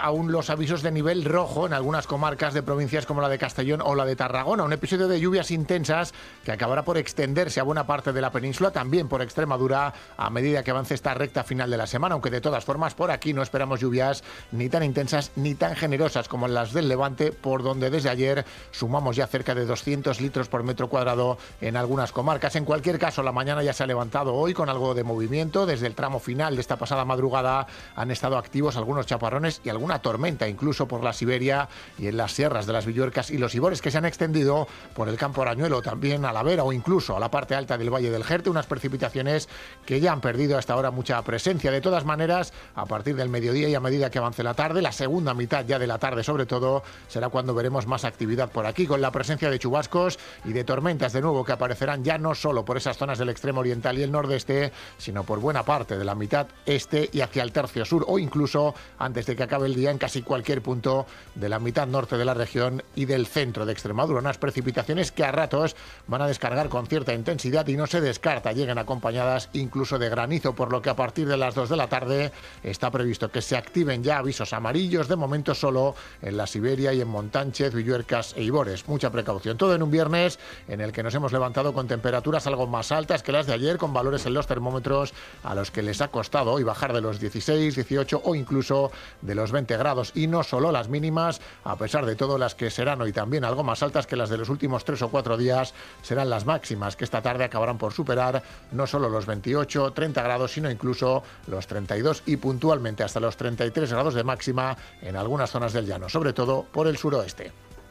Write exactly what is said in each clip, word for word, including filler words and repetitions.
aún los avisos de nivel rojo en algunas comarcas de provincias como la de Castellón o la de Tarragona. Un episodio de lluvias intensas que acabará por extenderse a buena parte de la península, también por Extremadura, a medida que avance esta recta final de la semana, aunque de todas formas por aquí no esperamos lluvias ni tan intensas ni tan generosas como las del Levante, por donde desde ayer sumamos ya cerca de doscientos litros por metro cuadrado en algunas comarcas. En cualquier caso, la mañana ya se ha levantado hoy con algo de movimiento. Desde el tramo final de esta pasada madrugada han estado activos algunos chaparrones y alguna tormenta, incluso por la Siberia y en las sierras de las Villuercas y los Ibores, que se han extendido por el Campo Arañuelo, también a la Vera o incluso a la parte alta del Valle del Jerte, unas precipitaciones que ya han perdido hasta ahora mucha presencia. De todas maneras, a partir del mediodía y a medida que avance la tarde, la segunda mitad ya de la tarde sobre todo, será cuando veremos más actividad por aquí, con la presencia de chubascos y de tormentas de nuevo que aparecerán ya no solo por esas zonas del extremo oriental y el nordeste, sino por buena parte de la mitad este y hacia el tercio sur, o incluso antes de que acabe el día en casi cualquier punto de la mitad norte de la región y del centro de Extremadura. Unas precipitaciones que a ratos van a descargar con cierta intensidad y no se descarta lleguen acompañadas incluso de granizo, por lo que a partir de las dos de la tarde está previsto que se activen ya avisos amarillos, de momento solo en la Siberia y en Montánchez, Villuercas e Ibores. Mucha precaución. Todo en un viernes en el que nos hemos levantado con temperaturas algo más altas que las de ayer, con valores en los termómetros a los que les ha costado hoy bajar de los dieciséis, dieciocho o incluso de los veinte grados. Y no solo las mínimas, a pesar de todo, las que serán hoy también algo más altas que las de los últimos tres o cuatro días, serán las máximas, que esta tarde acabarán por superar no solo los veintiocho, treinta grados, sino incluso los treinta y dos y puntualmente hasta los treinta y tres grados de máxima en algunas zonas del llano, sobre todo por el suroeste.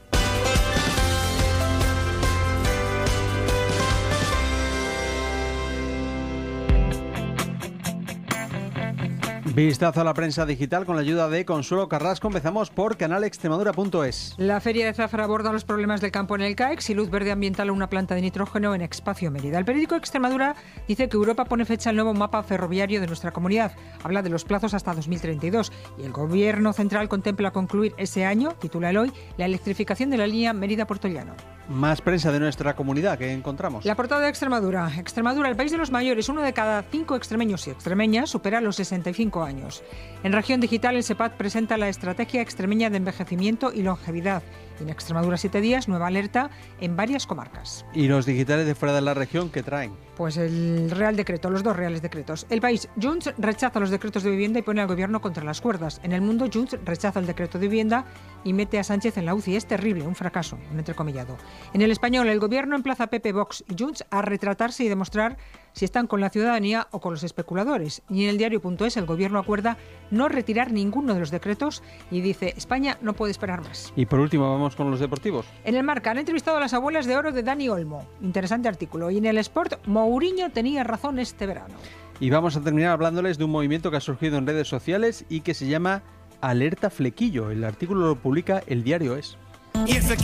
Vistazo a la prensa digital con la ayuda de Consuelo Carrasco. Empezamos por canal extremadura punto es. La Feria de Zafra aborda los problemas del campo en el CAEX y luz verde ambiental a una planta de nitrógeno en Espacio Mérida. El periódico Extremadura dice que Europa pone fecha al nuevo mapa ferroviario de nuestra comunidad. Habla de los plazos hasta dos mil treinta y dos y el Gobierno central contempla concluir ese año, titula el Hoy, la electrificación de la línea Mérida-Puerto Llano. Más prensa de nuestra comunidad que encontramos. La portada de Extremadura. Extremadura, el país de los mayores. Uno de cada cinco extremeños y extremeñas supera los sesenta y cinco años. En Región Digital, el SEPAD presenta la Estrategia Extremeña de Envejecimiento y Longevidad. En Extremadura siete días, nueva alerta en varias comarcas. ¿Y los digitales de fuera de la región qué traen? Pues el Real Decreto, los dos Reales Decretos. El país, Junts rechaza los decretos de vivienda y pone al gobierno contra las cuerdas. En el mundo, Junts rechaza el decreto de vivienda y mete a Sánchez en la U C I. Es terrible, un fracaso, un entrecomillado. En el Español, el gobierno emplaza a P P, Vox y Junts a retratarse y demostrar si están con la ciudadanía o con los especuladores. Y en el diario punto es, el gobierno acuerda no retirar ninguno de los decretos y dice, España no puede esperar más. Y por último, vamos con los deportivos. En el Marca han entrevistado a las abuelas de oro de Dani Olmo. Interesante artículo. Y en el Sport, Mourinho tenía razón este verano. Y vamos a terminar hablándoles de un movimiento que ha surgido en redes sociales y que se llama Alerta Flequillo. El artículo lo publica el diario Es.